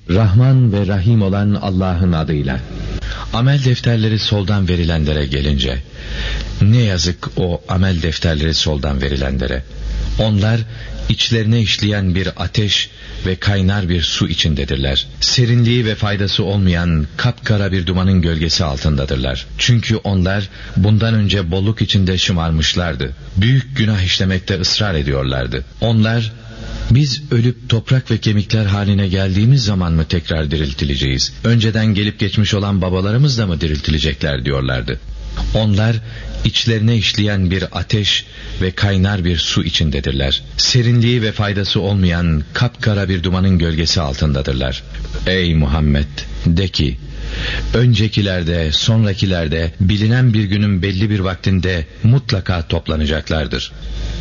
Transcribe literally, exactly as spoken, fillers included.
Rahman ve Rahim olan Allah'ın adıyla. Amel defterleri soldan verilenlere gelince, ne yazık o amel defterleri soldan verilenlere. Onlar içlerine işleyen bir ateş ve kaynar bir su içindedirler. Serinliği ve faydası olmayan kapkara bir dumanın gölgesi altındadırlar. Çünkü onlar bundan önce bolluk içinde şımarmışlardı. Büyük günah işlemekte ısrar ediyorlardı. Onlar, biz ölüp toprak ve kemikler haline geldiğimiz zaman mı tekrar diriltileceğiz? Önceden gelip geçmiş olan babalarımız da mı diriltilecekler diyorlardı. Onlar içlerine işleyen bir ateş ve kaynar bir su içindedirler. Serinliği ve faydası olmayan kapkara bir dumanın gölgesi altındadırlar. Ey Muhammed, de ki, öncekilerde, sonrakilerde bilinen bir günün belli bir vaktinde mutlaka toplanacaklardır.